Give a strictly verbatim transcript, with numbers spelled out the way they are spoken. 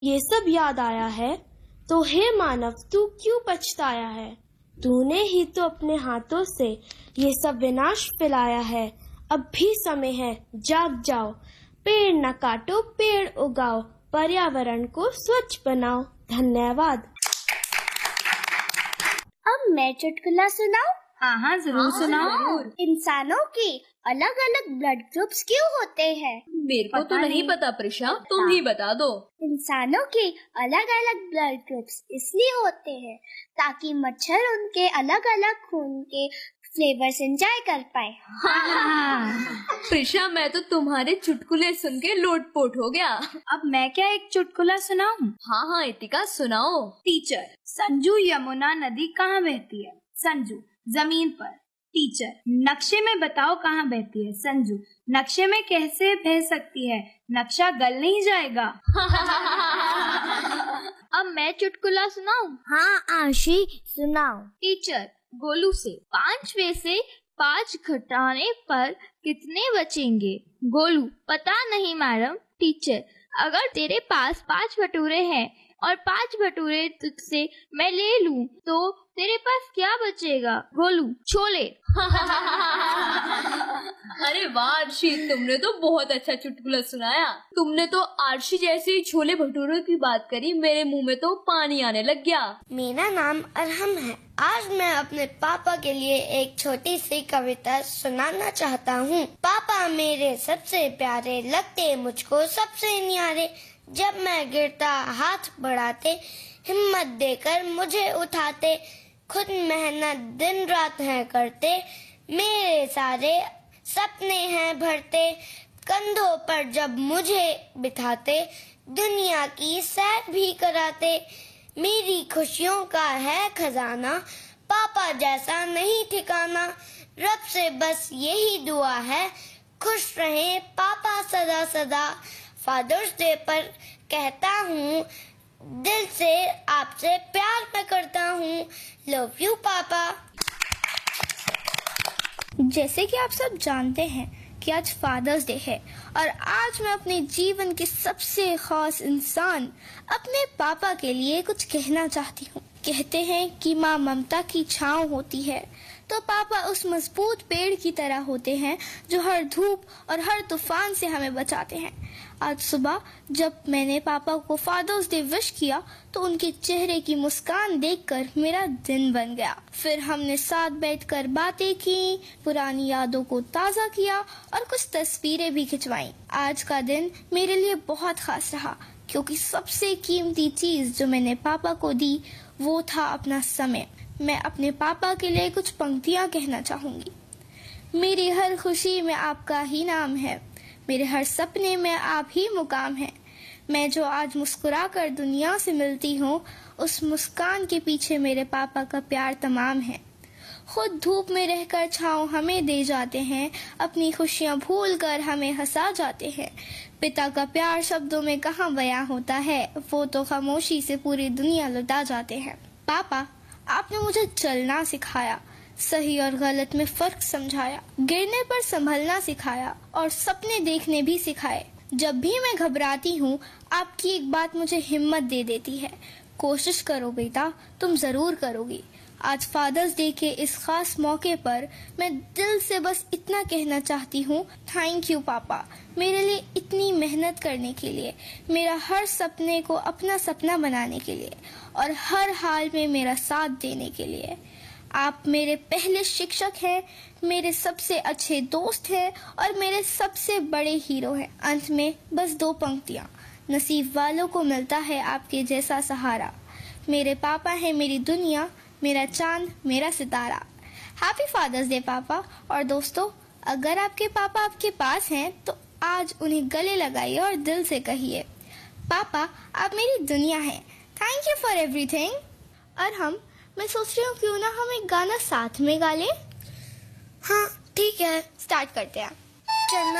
ये सब याद आया है तो हे मानव तू क्यों पछताया है? तूने ही तो अपने हाथों से ये सब विनाश फैलाया है। अब भी समय है, जाग जाओ। पेड़ न काटो, पेड़ उगाओ, पर्यावरण को स्वच्छ बनाओ। धन्यवाद। अब मैं चुटकुला सुनाऊं? हाँ हाँ जरूर हाँ, सुनाओ। इंसानों के अलग अलग ब्लड ग्रुप्स क्यों होते हैं? मेरे को तो नहीं पता प्रिशा, तुम ही बता दो। इंसानों के अलग अलग ब्लड ग्रुप्स इसलिए होते हैं ताकि मच्छर उनके अलग अलग खून के फ्लेवर्स एंजॉय कर पाए। प्रिशा मैं तो तुम्हारे चुटकुले सुन के लोटपोट हो गया। अब मैं क्या एक चुटकुला सुनाऊं? हाँ हाँ इतिका सुनाओ। टीचर, संजू यमुना नदी कहाँ बहती है? संजू, जमीन पर। टीचर, नक्शे में बताओ कहाँ बहती है? संजू, नक्शे में कैसे बह सकती है? नक्शा गल नहीं जाएगा। अब मैं चुटकुला सुनाऊं? हाँ आशी सुनाओ। टीचर, गोलू से पाँच में से पाँच घटाने पर कितने बचेंगे? गोलू, पता नहीं मैडम। टीचर, अगर तेरे पास पाँच भटूरे हैं और पाँच भटूरे तुझसे मैं ले लूं तो तेरे पास क्या बचेगा? गोलू, छोले। अरे वाह आरशी, तुमने तो बहुत अच्छा चुटकुला सुनाया। तुमने तो आरशी जैसे छोले भटूरे की बात करी, मेरे मुंह में तो पानी आने लग गया। मेरा नाम अरहम है। आज मैं अपने पापा के लिए एक छोटी सी कविता सुनाना चाहता हूँ। पापा मेरे सबसे प्यारे, लगते मुझको सबसे न्यारे। जब मैं गिरता हाथ बढ़ाते, हिम्मत देकर मुझे उठाते। खुद मेहनत दिन रात है करते, मेरे सारे सपने हैं भरते। कंधों पर जब मुझे बिठाते, दुनिया की सैर भी कराते। मेरी खुशियों का है खजाना, पापा जैसा नहीं ठिकाना। रब से बस यही दुआ है, खुश रहे पापा सदा सदा। फादर्स डे पर कहता हूँ, दिल से आपसे प्यार मैं करता हूँ। लव यू पापा। जैसे कि आप सब जानते हैं कि आज फादर्स डे है और आज मैं अपने जीवन के सबसे खास इंसान अपने पापा के लिए कुछ कहना चाहती हूँ। कहते हैं कि माँ ममता की छांव होती है, तो पापा उस मजबूत पेड़ की तरह होते हैं जो हर धूप और हर तूफान से हमें बचाते हैं। आज सुबह जब मैंने पापा को फादर्स डे विश किया तो उनके चेहरे की मुस्कान देखकर मेरा दिन बन गया। फिर हमने साथ बैठकर बातें की, पुरानी यादों को ताज़ा किया और कुछ तस्वीरें भी खिंचवाईं। आज का दिन मेरे लिए बहुत खास रहा क्योंकि सबसे कीमती चीज जो मैंने पापा को दी वो था अपना समय। मैं अपने पापा के लिए कुछ पंक्तियां कहना चाहूंगी। मेरी हर खुशी में आपका ही नाम है, मेरे हर सपने में आप ही मुकाम है। मैं जो आज मुस्कुरा कर दुनिया से मिलती हूँ, उस मुस्कान के पीछे मेरे पापा का प्यार तमाम है। खुद धूप में रहकर छाँव हमें दे जाते हैं, अपनी खुशियाँ भूल कर हमें हंसा जाते हैं। पिता का प्यार शब्दों में कहाँ बयां होता है, वो तो खामोशी से पूरी दुनिया लुटा जाते हैं। पापा, आपने मुझे चलना सिखाया, सही और गलत में फर्क समझाया, गिरने पर संभलना सिखाया और सपने देखने भी सिखाए। जब भी मैं घबराती हूँ, आपकी एक बात मुझे हिम्मत दे देती है। कोशिश करो बेटा, तुम जरूर करोगी। आज फादर्स डे के इस खास मौके पर मैं दिल से बस इतना कहना चाहती हूँ, थैंक यू पापा, मेरे लिए इतनी मेहनत करने के लिए, मेरा हर सपने को अपना सपना बनाने के लिए और हर हाल में मेरा साथ देने के लिए। आप मेरे पहले शिक्षक हैं, मेरे सबसे अच्छे दोस्त हैं और मेरे सबसे बड़े हीरो हैं। अंत में बस दो पंक्तियाँ, नसीब वालों को मिलता है आपके जैसा सहारा। मेरे पापा हैं मेरी दुनिया, मेरा चांद, मेरा सितारा। हैप्पी फादर्स डे पापा। और दोस्तों, अगर आपके पापा आपके पास हैं तो आज उन्हें गले लगाइए और दिल से कहिए, पापा आप मेरी दुनिया हैं, थैंक यू फॉर एवरीथिंग। और हम मैं सोच रही हूँ क्यों ना हम एक गाना साथ में गा लें। हाँ ठीक है, स्टार्ट करते हैं। चलना